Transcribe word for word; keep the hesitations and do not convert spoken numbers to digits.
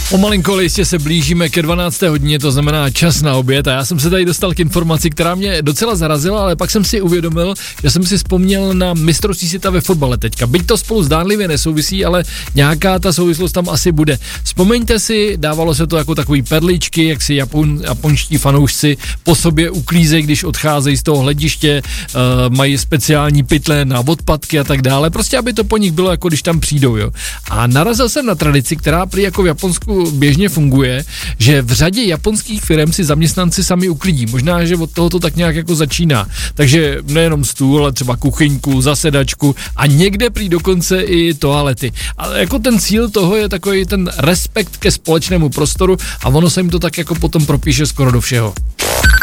Pomalinko jistě se blížíme ke dvanácté hodině, to znamená čas na oběd a já jsem se tady dostal k informaci, která mě docela zarazila, ale pak jsem si uvědomil, že jsem si vzpomněl na mistrovství světa ve fotbale teďka. Byť to spolu zdánlivě nesouvisí, ale nějaká ta souvislost tam asi bude. Vzpomeňte si, dávalo se to jako takový perličky, jak si Japon, japonští fanoušci po sobě uklízejí, když odcházejí z toho hlediště, uh, mají speciální pytle na odpadky a tak dále, prostě aby to po nich bylo jako když tam přijdou, jo. A narazil jsem na tradici, která prý jako v Japonsku běžně funguje, že v řadě japonských firm si zaměstnanci sami uklidí. Možná, že od toho to tak nějak jako začíná. Takže nejenom stůl, ale třeba kuchyňku, zasedačku a někde prý dokonce i toalety. Ale jako ten cíl toho je takový ten respekt ke společnému prostoru a ono se jim to tak jako potom propíše skoro do všeho.